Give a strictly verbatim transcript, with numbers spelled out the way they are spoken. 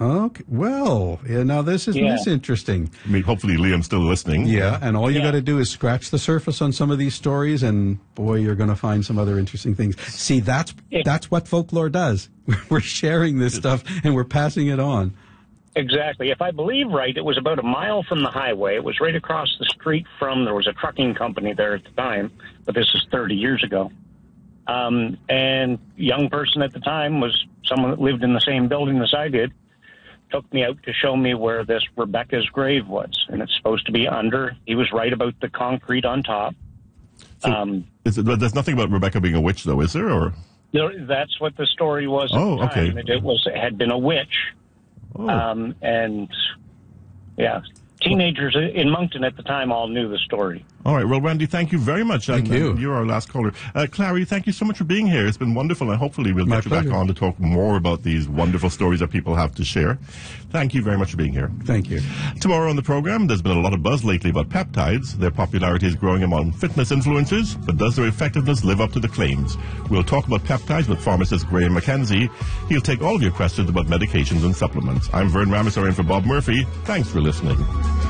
Okay. Well, yeah, now this is, Yeah. this is interesting. I mean, hopefully Liam's still listening. Yeah, and all you Yeah. got to do is scratch the surface on some of these stories, and boy, you're going to find some other interesting things. See, that's Yeah. that's what folklore does. We're sharing this stuff, and we're passing it on. Exactly. If I believe right, it was about a mile from the highway. It was right across the street from, there was a trucking company there at the time, but this is thirty years ago. Um, and young person at the time was someone that lived in the same building as I did, took me out to show me where this Rebecca's grave was. And it's supposed to be under, he was right about the concrete on top. So Um, is it, there's nothing about Rebecca being a witch, though, is there? Or there, that's what the story was at Oh, the time. okay. It, it was, it had been a witch. oh. Um, and, yeah, teenagers in Moncton at the time all knew the story. All right. Well, Randy, thank you very much. Thank and, you. and you're our last caller. Uh, Clary, thank you so much for being here. It's been wonderful, and hopefully we'll My get you back pleasure. on to talk more about these wonderful stories that people have to share. Thank you very much for being here. Thank you. Tomorrow on the program, there's been a lot of buzz lately about peptides. Their popularity is growing among fitness influencers, but does their effectiveness live up to the claims? We'll talk about peptides with pharmacist Graham McKenzie. He'll take all of your questions about medications and supplements. I'm Vern Ramasar in for Bob Murphy. Thanks for listening.